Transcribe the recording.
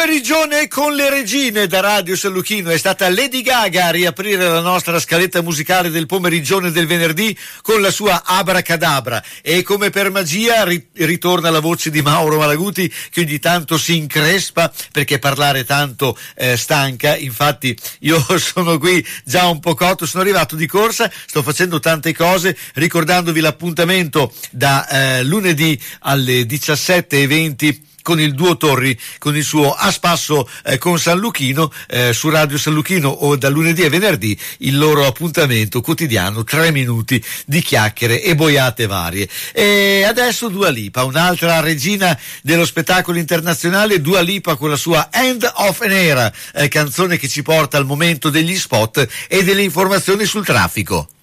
Pomerigione con le regine da Radio San Luchino. È stata Lady Gaga a riaprire la nostra scaletta musicale del pomerigione del venerdì con la sua Abracadabra, e come per magia ritorna la voce di Mauro Malaguti, che ogni tanto si increspa perché parlare tanto stanca. Infatti io sono qui già un po' cotto, sono arrivato di corsa, sto facendo tante cose, ricordandovi l'appuntamento da lunedì alle 17:20 con il Duo Torri, con il suo A Spasso con San Luchino, su Radio San Luchino, o da lunedì e venerdì il loro appuntamento quotidiano, 3 minuti di chiacchiere e boiate varie. E adesso Dua Lipa, un'altra regina dello spettacolo internazionale, Dua Lipa con la sua End of an Era, canzone che ci porta al momento degli spot e delle informazioni sul traffico.